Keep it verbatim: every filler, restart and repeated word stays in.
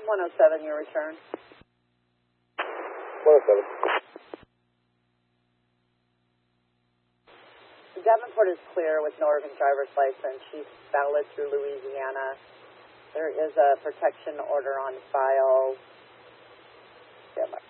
one oh seven, your return. one oh seven. Davenport is clear with no Oregon driver's license. She's valid through Louisiana. There is a protection order on file. Stand by.